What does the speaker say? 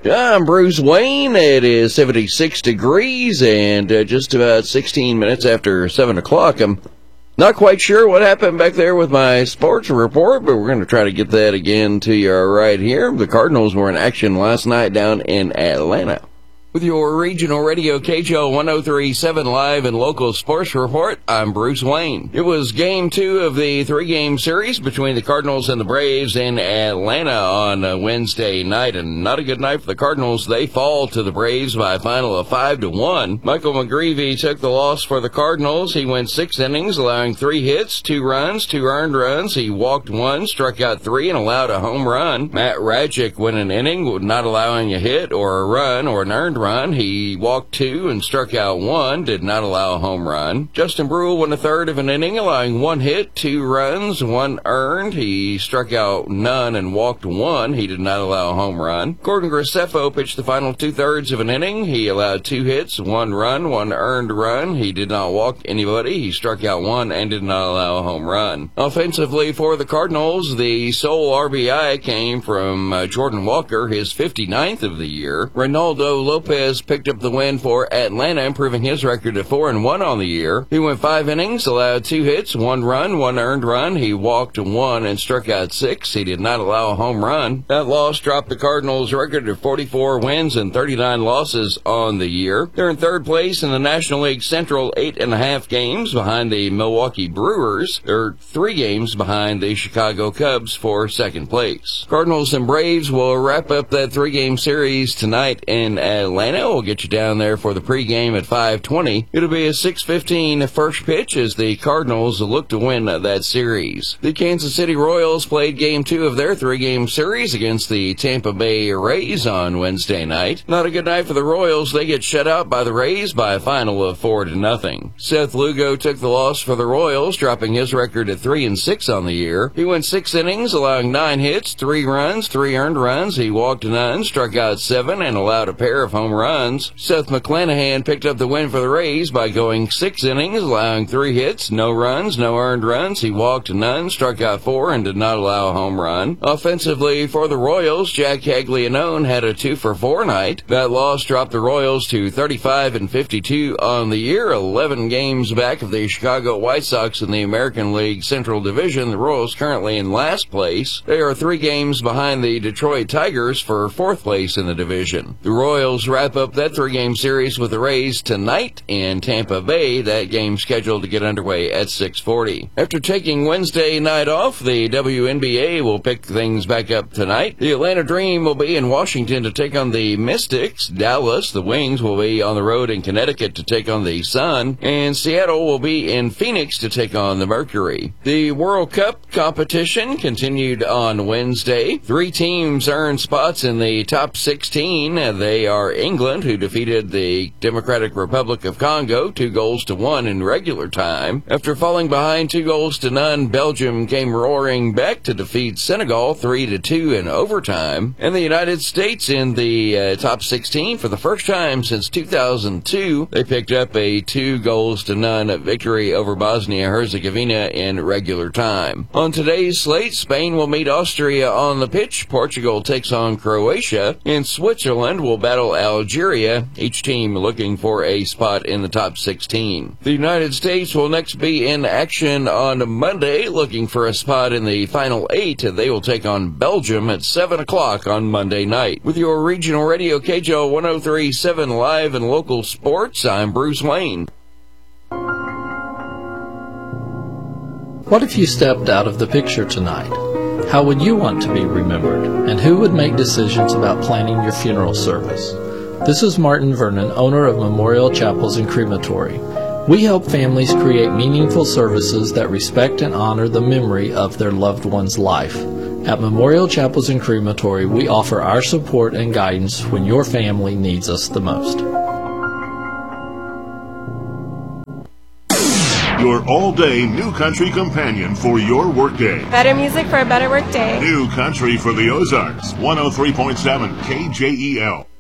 I'm Bruce Wayne. It is 76 degrees and just about 16 minutes after 7 o'clock. I'm not quite sure what happened back there with my sports report, but we're going to try to get that again to you right here. The Cardinals were in action last night down in Atlanta. With your regional radio KHO 1037 live and local sports report, I'm Bruce Wayne. It was game 2 of the 3-game series between the Cardinals and the Braves in Atlanta on Wednesday night, and not a good night for the Cardinals. They fall to the Braves by a final of 5-1. Michael McGreevy took the loss for the Cardinals. He went 6 innings, allowing 3 hits, 2 runs, 2 earned runs. He walked 1, struck out 3, and allowed a home run. Matt Radjic went an inning, not allowing a hit or a run or an earned run. He walked 2 and struck out 1, did not allow a home run. Justin Brule went a third of an inning, allowing 1 hit, 2 runs, 1 earned. He struck out none and walked 1. He did not allow a home run. Gordon Graceffo pitched the final 2/3 of an inning. He allowed 2 hits, 1 run, 1 earned run. He did not walk anybody. He struck out 1 and did not allow a home run. Offensively for the Cardinals, the sole RBI came from Jordan Walker, his 59th of the year. Reynaldo Lopez picked up the win for Atlanta, improving his record to 4-1 on the year. He went 5 innings, allowed 2 hits, 1 run, 1 earned run. He walked 1 and struck out 6. He did not allow a home run. That loss dropped the Cardinals' record to 44 wins and 39 losses on the year. They're in 3rd place in the National League Central, 8.5 games behind the Milwaukee Brewers. They're 3 games behind the Chicago Cubs for 2nd place. Cardinals and Braves will wrap up that 3-game series tonight in Atlanta. We'll get you down there for the pregame at 5:20. It'll be a 6:15 first pitch as the Cardinals look to win that series. The Kansas City Royals played game 2 of their 3-game series against the Tampa Bay Rays on Wednesday night. Not a good night for the Royals. They get shut out by the Rays by a final of 4-0. Seth Lugo took the loss for the Royals, dropping his record at 3-6 on the year. He went 6 innings, allowing 9 hits, 3 runs, 3 earned runs. He walked none, struck out 7, and allowed a pair of home runs. Seth McClanahan picked up the win for the Rays by going 6 innings, allowing 3 hits, no runs, no earned runs. He walked none, struck out 4, and did not allow a home run. Offensively for the Royals, Jack Caglianone had a 2-for-4 night. That loss dropped the Royals to 35-52 on the year, 11 games back of the Chicago White Sox in the American League Central Division. The Royals currently in last place. They are 3 games behind the Detroit Tigers for 4th place in the division. The Royals wrap up that 3-game series with the Rays tonight in Tampa Bay. That game scheduled to get underway at 6:40. After taking Wednesday night off, the WNBA will pick things back up tonight. The Atlanta Dream will be in Washington to take on the Mystics. Dallas, the Wings, will be on the road in Connecticut to take on the Sun. And Seattle will be in Phoenix to take on the Mercury. The World Cup competition continued on Wednesday. 3 teams earned spots in the top 16. They are England, who defeated the Democratic Republic of Congo 2-1 in regular time. After falling behind 2-0, Belgium came roaring back to defeat Senegal 3-2 in overtime. And the United States in the top 16 for the first time since 2002. They picked up a 2-0 victory over Bosnia-Herzegovina in regular time. On today's slate, Spain will meet Austria on the pitch. Portugal takes on Croatia. And Switzerland will battle Algeria, each team looking for a spot in the top 16. The United States will next be in action on Monday, looking for a spot in the final 8. They will take on Belgium at 7 o'clock on Monday night. With your regional radio KHO 1037 live and local sports, I'm Bruce Wayne. What if you stepped out of the picture tonight? How would you want to be remembered? And who would make decisions about planning your funeral service? This is Martin Vernon, owner of Memorial Chapels and Crematory. We help families create meaningful services that respect and honor the memory of their loved one's life. At Memorial Chapels and Crematory, we offer our support and guidance when your family needs us the most. Your all-day New Country companion for your workday. Better music for a better workday. New Country for the Ozarks, 103.7 KJEL.